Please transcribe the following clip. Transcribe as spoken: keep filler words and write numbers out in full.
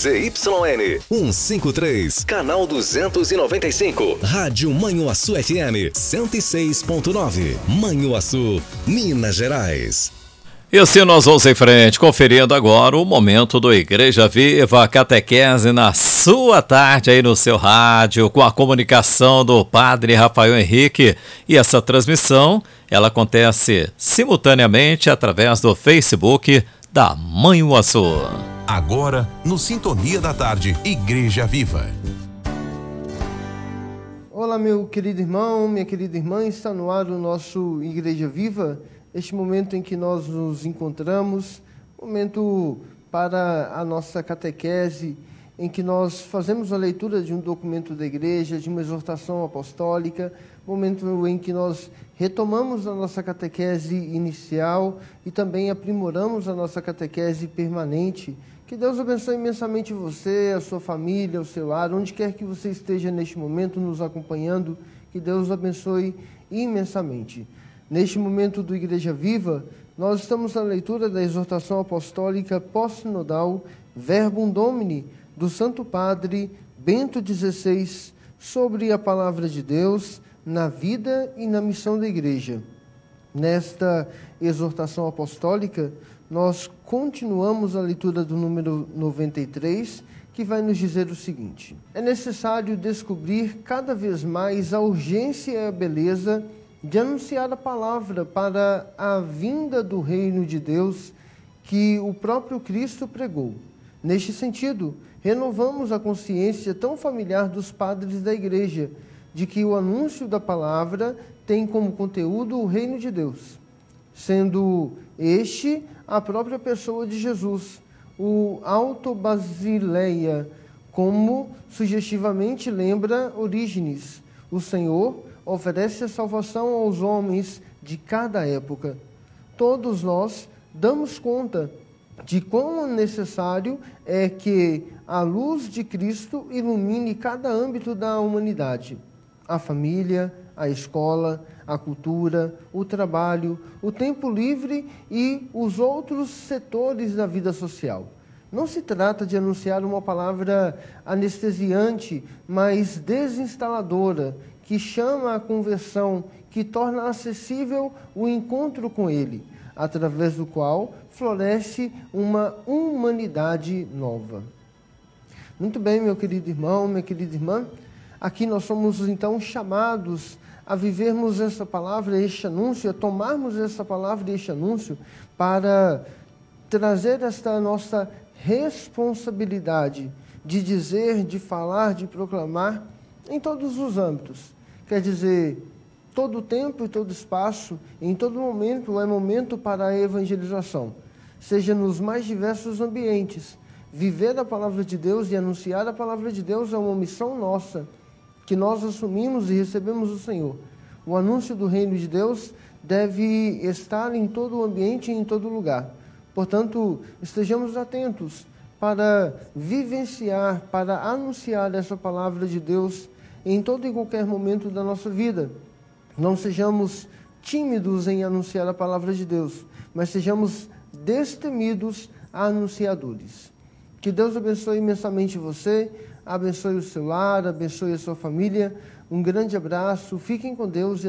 Z Y N cento e cinquenta e três, canal duzentos e noventa e cinco. Rádio Manhuaçu F M cento e seis ponto nove. Manhuaçu, Minas Gerais. E assim nós vamos em frente, conferindo agora o momento do Igreja Viva, catequese na sua tarde aí no seu rádio, com a comunicação do Padre Rafael Henrique. E essa transmissão, ela acontece simultaneamente através do Facebook da Manhuaçu. Agora, no Sintonia da Tarde, Igreja Viva. Olá, meu querido irmão, minha querida irmã, está no ar o nosso Igreja Viva. Este momento em que nós nos encontramos, momento para a nossa catequese, em que nós fazemos a leitura de um documento da igreja, de uma exortação apostólica, momento em que nós retomamos a nossa catequese inicial e também aprimoramos a nossa catequese permanente. Que Deus abençoe imensamente você, a sua família, o seu lar, onde quer que você esteja neste momento nos acompanhando, que Deus abençoe imensamente. Neste momento do Igreja Viva, nós estamos na leitura da exortação apostólica pós-sinodal Verbum Domini, do Santo Padre Bento dezesseis, sobre a Palavra de Deus na vida e na missão da Igreja. Nesta exortação apostólica, nós continuamos a leitura do número noventa e três, que vai nos dizer o seguinte: é necessário descobrir cada vez mais a urgência e a beleza de anunciar a palavra para a vinda do reino de Deus que o próprio Cristo pregou. Neste sentido, renovamos a consciência tão familiar dos padres da Igreja, de que o anúncio da palavra tem como conteúdo o reino de Deus, sendo este a própria pessoa de Jesus, o Alto Basileia, como sugestivamente lembra Orígenes. O Senhor oferece a salvação aos homens de cada época. Todos nós damos conta de quão necessário é que a luz de Cristo ilumine cada âmbito da humanidade: a família, a escola, a cultura, o trabalho, o tempo livre e os outros setores da vida social. Não se trata de anunciar uma palavra anestesiante, mas desinstaladora, que chama a conversão, que torna acessível o encontro com Ele, através do qual floresce uma humanidade nova. Muito bem, meu querido irmão, minha querida irmã, aqui nós somos então chamados a vivermos essa palavra, este anúncio, a tomarmos essa palavra e este anúncio para trazer esta nossa responsabilidade de dizer, de falar, de proclamar em todos os âmbitos. Quer dizer, todo tempo e todo espaço, em todo momento, é momento para a evangelização, seja nos mais diversos ambientes. Viver a palavra de Deus e anunciar a palavra de Deus é uma missão nossa, que nós assumimos e recebemos do Senhor. O anúncio do reino de Deus deve estar em todo o ambiente e em todo lugar. Portanto, estejamos atentos para vivenciar, para anunciar essa palavra de Deus em todo e qualquer momento da nossa vida. Não sejamos tímidos em anunciar a palavra de Deus, mas sejamos destemidos anunciadores. Que Deus abençoe imensamente você, abençoe o seu lar, abençoe a sua família. Um grande abraço, fiquem com Deus.